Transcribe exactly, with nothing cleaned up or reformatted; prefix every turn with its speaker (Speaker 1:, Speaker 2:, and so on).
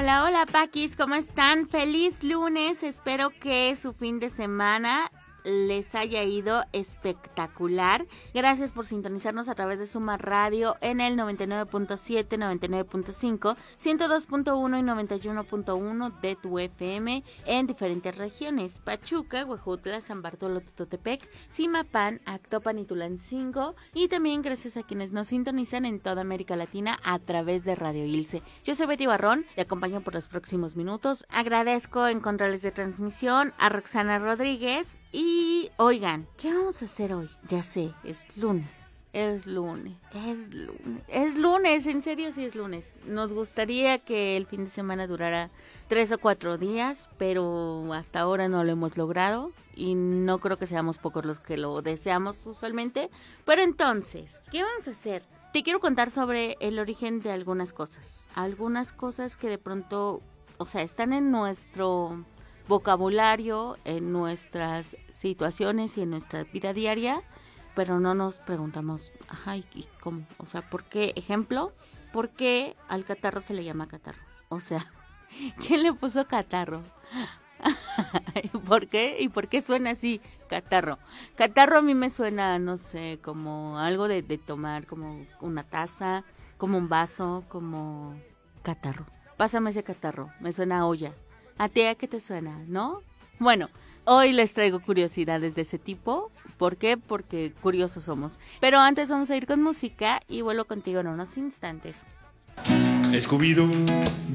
Speaker 1: Hola, hola Paquis, ¿cómo están? Feliz lunes, espero que su fin de semana les haya ido espectacular. Gracias por sintonizarnos a través de Suma Radio en el noventa y nueve punto siete, noventa y nueve punto cinco, ciento dos punto uno y noventa y uno punto uno de tu F M en diferentes regiones: Pachuca, Huejutla, San Bartolo, Tototepec, Zimapán, Actopan y Tulancingo, y también gracias a quienes nos sintonizan en toda América Latina a través de Radio Ilse. Yo soy Betty Barrón, te acompaño por los próximos minutos. Agradezco en controles de transmisión a Roxana Rodríguez. Y oigan, ¿qué vamos a hacer hoy? Ya sé, es lunes, es lunes, es lunes, es lunes, en serio sí es lunes. Nos gustaría que el fin de semana durara tres o cuatro días, pero hasta ahora no lo hemos logrado y no creo que seamos pocos los que lo deseamos usualmente. Pero entonces, ¿qué vamos a hacer? Te quiero contar sobre el origen de algunas cosas, algunas cosas que de pronto, o sea, están en nuestro vocabulario, en nuestras situaciones y en nuestra vida diaria, pero no nos preguntamos, ajá, ¿y cómo? O sea, ¿por qué? Ejemplo, ¿por qué al catarro se le llama catarro? O sea, ¿quién le puso catarro? ¿Por qué? ¿Y por qué suena así, catarro? Catarro a mí me suena, no sé, como algo de, de tomar, como una taza, como un vaso, como catarro. Pásame ese catarro, me suena a olla. ¿A ti a qué te suena, no? Bueno, hoy les traigo curiosidades de ese tipo. ¿Por qué? Porque curiosos somos. Pero antes vamos a ir con música y vuelvo contigo en unos instantes.
Speaker 2: Scooby-Doo,